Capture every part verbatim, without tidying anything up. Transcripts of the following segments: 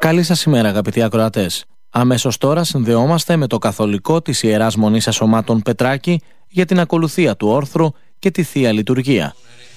Καλή σας ημέρα, αγαπητοί ακροατές. Αμέσως τώρα συνδεόμαστε με το καθολικό της Ιεράς Μονής Ασωμάτων Πετράκη για την ακολουθία του όρθρου και τη Θεία Λειτουργία.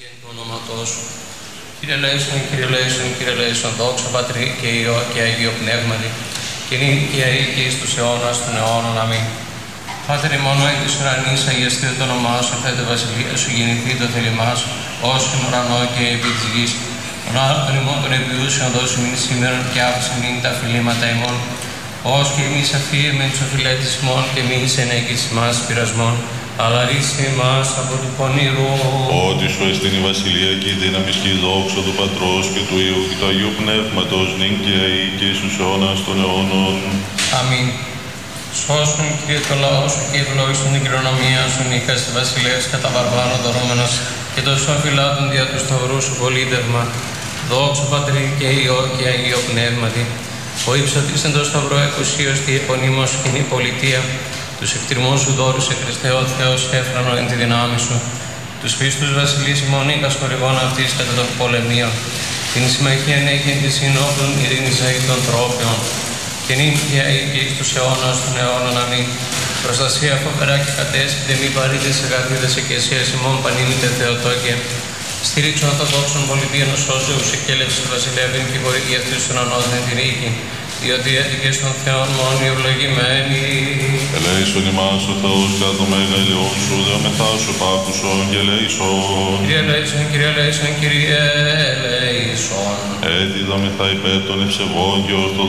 Κύριε Λέησον, Κύριε Λέησον, Κύριε Λέησον, δόξα Πατρί και Υιό και Αγίο Πνεύματι, και νυν και αεί και εις τους αιώνας των αιώνων. Αμήν. Πάτερ ημών ουαί της ουρανής, αγιαστείτε το όνομά σου, έρχεται βασιλεία σου, γεννηθεί το θέλημά σου, ως στην ουρανό και επί της γης. Τον άρτον ημών των επιούσεων δώσου μην σήμερον και άφησε μην τα φιλήματα ημών, ως και εμείς αφίεμεν τους οφειλέτης ημών και μην σε ενέγγις ημάς πειρασμών, αλλά ρίσε ημάς από του πονηρού. Ότι σου εστίν η βασιλεία και η δύναμη και η δόξα του Πατρός και του Υιού και του Αγίου Πνεύματος, νυν και αεί και εις τους αιώνας των αιώνων. Αμήν. Σώσον, Κύριε, το λαό σου και ευλόγησον την κληρονομία σου, νίκας τη βασιλείας κατά βαρβάρων δωρούμενος και το σοφυλάτων δια του σταυρού σου πολίτευμα. Δόξα Πατρί και Υιό και Αγίο Πνεύματι. Ο ύψωτης εν το σταυρό εκουσίως τη επωνύμως κοινή πολιτεία, τους εκτιρμούς σου δώρους σε Χριστέ ο Θεός έφρανο εν τη δυνάμει σου, τους πίστους βασιλείς ημών οίκας χορηγών αυτής κατά των πολεμίων, την συμμαχία ενέχει εν τη συνόπλων ειρήνης αεί των τρόπιων, και νυν και αεί και εις τους αιώνας των αιώνων. Αμήν. Προστασία φοβερά και κατέσχεται μη παρήτες αγαθίδες εκκλησίας ημών πανήμητε Θεοτόκε. Στήριξον ορθοδόξων πολιτείων σώζεους εκέλευσης βασιλεύειν και χορηγή αυτής των ανώδυνε την οίκη, διότι έτυχες των Θεών μόνοι ευλογημένοι. Ελέησον ημάς ο Θεός κατά το μέγα ηλιόν σου, δεομεθά σου πάκουσον και ελέησον. Κύριε Λέησον, Κύριε Λέησον, Κύριε Λέησον. Έτσι δομεθά υπέρ των ευσεβών και ορθοδόξων